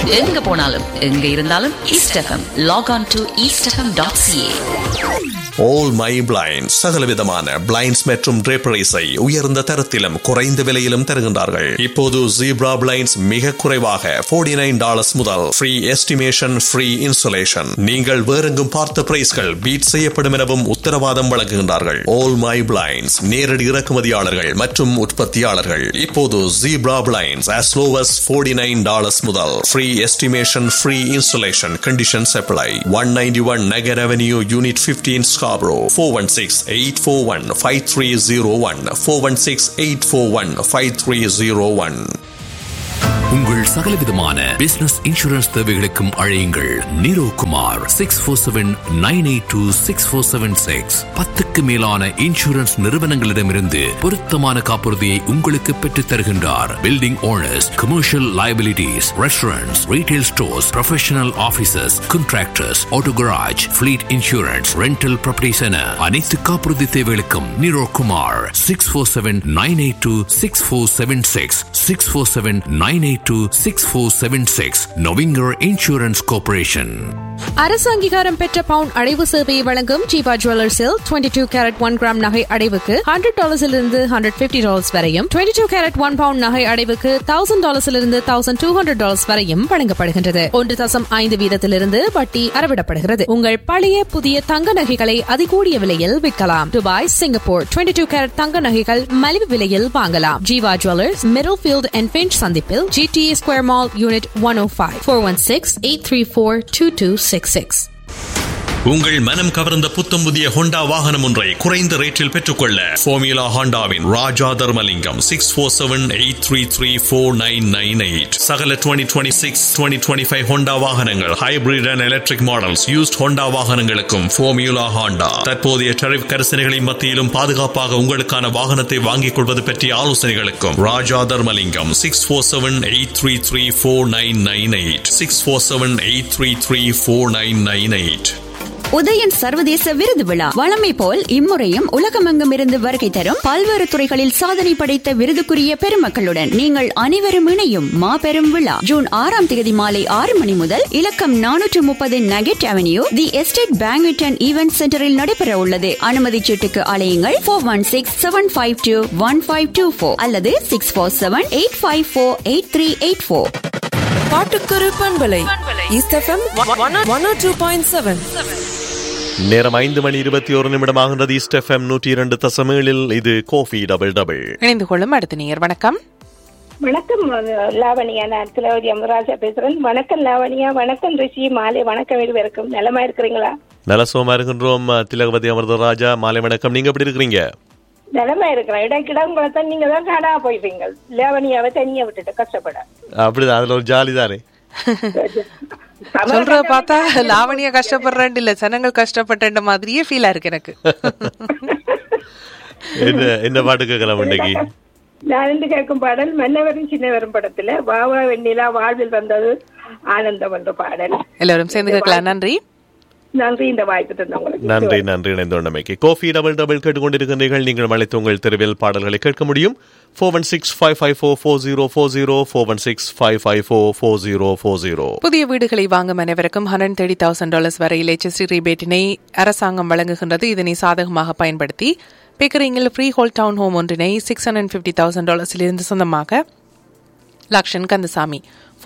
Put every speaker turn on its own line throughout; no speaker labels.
எங்க போனாலும் எங்க இருந்தாலும் east FM. Lock on to eastfm.ca.
All My Blinds சகலவிதமான பிளைண்ட்ஸ் மற்றும் draperies-ஐ உயர்ந்த தரத்திலும் குறைந்த விலையிலும் தருகின்றார்கள். இப்போது Zebra Blinds மிக குறைவாக $49 முதல் ஃப்ரீ எஸ்டிமேஷன், ஃப்ரீ இன்சுலேஷன். நீங்கள் வேறெங்கும் பார்த்த பிரைஸ்கள் பீட் செய்யப்படும் எனவும் உத்தரவாதம் வழங்குகின்றார்கள். All My Blinds நேரடி இறக்குமதியாளர்கள் மற்றும் உற்பத்தியாளர்கள். இப்போது Zebra Blinds as low as $49 முதல் free estimation, free insulation. Conditions apply. 191 Nagar Avenue, Unit 15, Scarborough. 416-841-5301. 416-841-5301.
உங்கள் சகலவிதமான பிசினஸ் இன்சூரன்ஸ் தேவைகளுக்கும் அழையுங்கள் நீரோ குமார். 647-982-6476. 10க்கு மேலான இன்சூரன்ஸ் நிறுவனங்களிடமிருந்து பொருத்தமான காப்புறுதியை உங்களுக்கு பெற்றுத் தருகின்றார். Building owners, commercial liabilities, restaurants, retail stores, professional offices, contractors, auto garage, fleet insurance, rental properties என அனைத்து காப்புறுதி தேவைகளுக்கும் நீரோ குமார். 647-982-6476. 647-982-6476. நொவிங்கர் insurance corporation.
அரசு அங்கீகாரம் பெற்ற பவுண்ட் அடைவு சேவையை வழங்கும் ஜீவா ஜுவல்லர்ஸில் 22 கேரட் 1 கிராம் நகை அடைவுக்கு $100 $150 வரையும், 22 கேரட் 1 பவுண்ட் நகை அடைவுக்கு $1000 $1200 வரையும் வழங்கப்படுகின்றது. 1.5% வட்டி அறவிடப்படுகிறது. உங்கள் பழைய புதிய தங்க நகைகளை அதிகூடிய விலையில் விற்கலாம். துபாய், சிங்கப்பூர் 22 கேரட் தங்க நகைகள் மலிவு விலையில் வாங்கலாம். Jeeva jewellers, middle field and pinch சந்திப்பில், GTA ஸ்கொயர் மால், யூனிட் 105. 416-834-2266.
உங்கள் மனம் கவர்ந்த புத்தம் புதிய ஹோண்டா வாகனம் ஒன்றை குறைந்த ரேட்டில் பெற்றுக்கொள்ள ஃபார்முலா ஹோண்டாவின் ராஜா தர்மலிங்கம். 647-833-4998. சகல 2026 2025 ஹோண்டா வாகனங்கள், hybrid and electric models, used Honda வாகனங்களுக்கும் ஃபார்முலா ஹோண்டா. தற்போதைய டரிஃப் கரிசனைகளின் மத்தியிலும் பாதுகாப்பாக உங்களுக்கான வாகனத்தை வாங்கிக் கொள்வது பற்றிய ஆலோசனைகளுக்கும் ராஜா தர்மலிங்கம். 647-833-4998. 647-833-4998.
உதயன் சர்வதேச விருது விழா வழமை போல் இம்முறையும் உலகமெங்கும் இருந்து வருகை தரும் பல்வேறு துறைகளில் சாதனை படைத்த விருதுக்குரிய பெருமக்களுடன் நீங்கள் அனைவரும் இணையும் மாபெரும் விழா ஜூன் 6ஆம் தேதி மாலை 6 மணி முதல் இலக்கம் 430 nugget avenue the estate banquet and event சென்டரில் நடைபெற உள்ளது. அனுமதி சீட்டுக்கு அழையுங்கள் 416-752-1524 அல்லது 647-854-8384.
பாட்டுக்கரு பண்பலை ஈஸ்ட் எஃப்எம் 102.7.
நேரம் 5:21 ஈஸ்ட் எஃப்எம் 102.7. இது கோஃபி டபுள் டபுள்.
இணைந்து கொள்ளும் அடுத்த நேயர். வணக்கம்.
வணக்கம் லாவணியா, நான் திலகவதி அமராஜா பேசுறேன். வணக்கம் லாவணியா. வணக்கம் ரிஷி. மாலை வணக்கம். வரைக்கும் நலமா இருக்கிறீங்களா?
நல்ல சுகமா இருக்கின்றோம் திலகவதி அமர்தராஜா. மாலை வணக்கம். நீங்க எப்படி இருக்கிறீங்க?
நலமா இருக்கிறேன். இடங்களை தான் நீங்க தான் காணா போயிருப்பீங்க. லேவனியாவை தனியா விட்டுட்டு கஷ்டப்பட.
அப்படிதான், அதுல ஒரு ஜாலி தானே.
சொல்ற பார்த்தா லாவணியா கஷ்டப்படுறேன் இல்ல, ஜனங்கள் கஷ்டப்பட்ட மாதிரியே ஃபீலா இருக்கு எனக்கு.
என்ன பாட்டு கேட்கலாம் இன்னைக்கு?
நான் கேட்கும் பாடல் மன்னவரும் சின்னவரும் படத்துல வாவா வெண்ணிலா வாழ்வில் வந்தது ஆனந்தம் என்ற பாடல்.
எல்லாரும் சேர்ந்து கேட்கலாம். நன்றி.
நன்றி இந்த வாய்ப்பு தந்தவங்களுக்கு.
நன்றி நன்றி. இணைந்தோண்டமைக்கு கோஃபி டபுள் டபுள் கேட்டுக்கொண்டிருக்கிறீர்கள். நீங்கள் அழைத்து உங்கள் தெருவில் பாடல்களை கேட்க முடியும். 416-554-4040. 416-554-4040.
புதிய வீடுகளை வாங்கும் அனைவருக்கும் $130,000 வரையில் HST ரிபேட்டினை அரசாங்கம் வழங்குகின்றது. இதனை சாதகமாக பயன்படுத்தி பிக்கரிங்கில் ஃப்ரீ ஹோல் டவுன் ஹோம் ஒன்றினை $650,000 சொந்தமாக லக்ஷன் கந்தசாமி.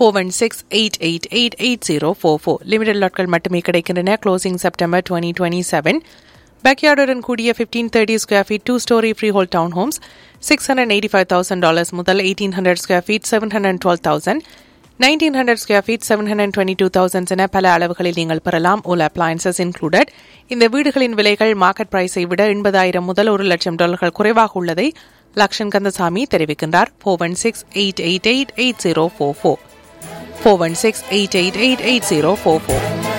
416-888-8044. லிமிடெட் லாட்கள் மட்டுமே கிடைக்கின்றன. Closing September 2027. பேக்யார்டுடன் கூடிய 1530 square feet 2-story free whole down Holmes $685,000 முதல் 1800 ஸ்கொயர் ஃபீட் $712,000, 1900 ஸ்கொயர் ஃபீட் $722,000 என பல அளவுகளில் நீங்கள் பெறலாம். all appliances included. இந்த வீடுகளின் விலைகள் மார்க்கெட் பிரைஸை விட $80,000 முதல் $1,00,000 குறைவாக உள்ளதை லக்ஷன் கந்தசாமி தெரிவிக்கின்றார். 416-888-8044. 416-888-8044.